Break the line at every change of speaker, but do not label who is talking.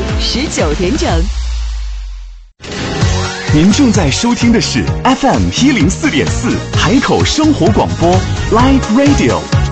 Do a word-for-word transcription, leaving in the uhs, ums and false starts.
十九点整。
您正在收听的是 F M 一零四点四海口生活广播 Live Radio